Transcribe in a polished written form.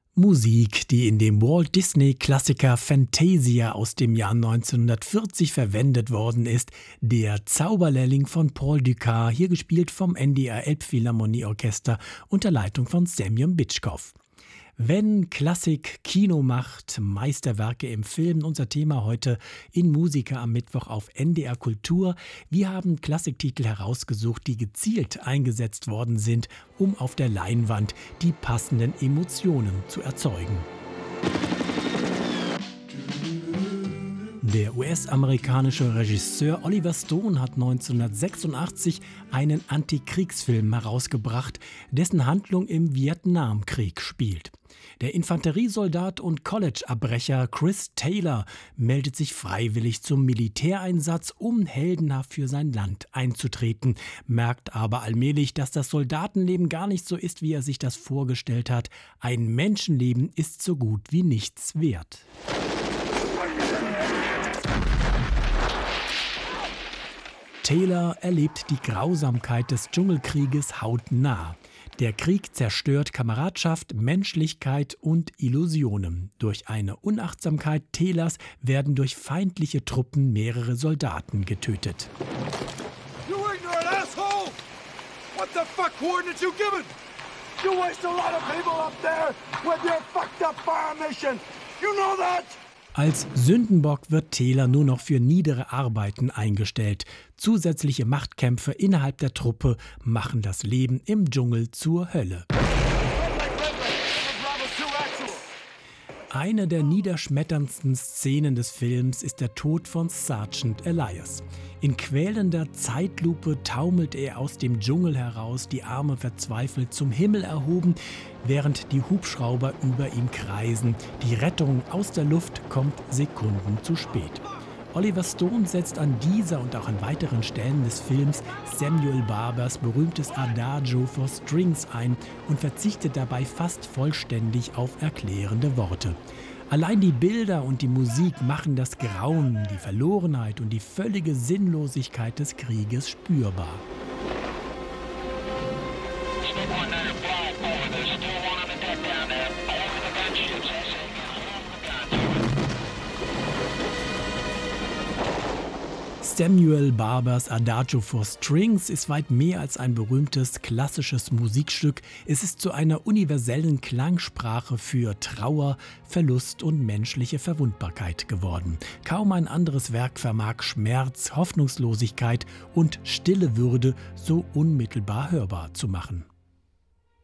Musik, die in dem Walt Disney-Klassiker Fantasia aus dem Jahr 1940 verwendet worden ist, der Zauberlehrling von Paul Dukas, hier gespielt vom NDR Elbphilharmonieorchester unter Leitung von Semyon Bitschkow. Wenn Klassik Kino macht, Meisterwerke im Film, unser Thema heute in Musiker am Mittwoch auf NDR Kultur. Wir haben Klassiktitel herausgesucht, die gezielt eingesetzt worden sind, um auf der Leinwand die passenden Emotionen zu erzeugen. Der US-amerikanische Regisseur Oliver Stone hat 1986 einen Antikriegsfilm herausgebracht, dessen Handlung im Vietnamkrieg spielt. Der Infanteriesoldat und College-Abbrecher Chris Taylor meldet sich freiwillig zum Militäreinsatz, um heldenhaft für sein Land einzutreten, merkt aber allmählich, dass das Soldatenleben gar nicht so ist, wie er sich das vorgestellt hat. Ein Menschenleben ist so gut wie nichts wert. Taylor erlebt die Grausamkeit des Dschungelkrieges hautnah. Der Krieg zerstört Kameradschaft, Menschlichkeit und Illusionen. Durch eine Unachtsamkeit Taylors werden durch feindliche Truppen mehrere Soldaten getötet. You ignorant asshole! What the fuck coordinates you given? You waste a lot of people up there with your fucked up fire mission. You know that? Als Sündenbock wird Taylor nur noch für niedere Arbeiten eingestellt. Zusätzliche Machtkämpfe innerhalb der Truppe machen das Leben im Dschungel zur Hölle. Eine der niederschmetterndsten Szenen des Films ist der Tod von Sergeant Elias. In quälender Zeitlupe taumelt er aus dem Dschungel heraus, die Arme verzweifelt zum Himmel erhoben, während die Hubschrauber über ihm kreisen. Die Rettung aus der Luft kommt Sekunden zu spät. Oliver Stone setzt an dieser und auch an weiteren Stellen des Films Samuel Barbers berühmtes Adagio for Strings ein und verzichtet dabei fast vollständig auf erklärende Worte. Allein die Bilder und die Musik machen das Grauen, die Verlorenheit und die völlige Sinnlosigkeit des Krieges spürbar. Samuel Barbers Adagio for Strings ist weit mehr als ein berühmtes klassisches Musikstück. Es ist zu einer universellen Klangsprache für Trauer, Verlust und menschliche Verwundbarkeit geworden. Kaum ein anderes Werk vermag Schmerz, Hoffnungslosigkeit und stille Würde so unmittelbar hörbar zu machen.